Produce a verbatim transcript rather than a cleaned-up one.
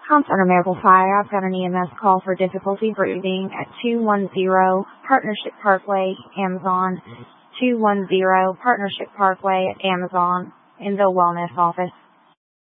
Concert Miracle Fire. I've got an E M S call for difficulty breathing at two one zero Partnership Parkway, Amazon. two one zero Partnership Parkway at Amazon in the wellness office.